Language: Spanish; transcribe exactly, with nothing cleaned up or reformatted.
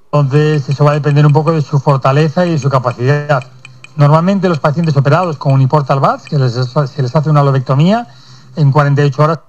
Entonces, eso va a depender un poco de su fortaleza y de su capacidad. Normalmente los pacientes operados con un Uniportal V A D S, que les, se les hace una lobectomía, en cuarenta y ocho horas